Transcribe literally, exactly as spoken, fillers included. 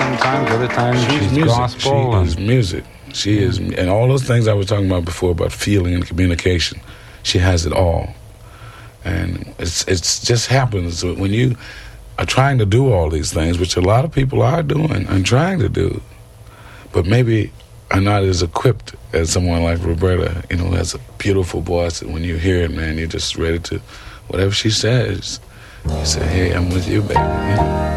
sometimes, other times she's, she's music. gospel. She and, is music. She is, and all those things I was talking about before about feeling and communication. She has it all, and it's it's just happens when you are trying to do all these things, which a lot of people are doing and trying to do, but maybe are not as equipped as someone like Roberta, you know, who has a beautiful voice, and when you hear it, man, you're just ready to, whatever she says, you say, hey, I'm with you, baby. Yeah.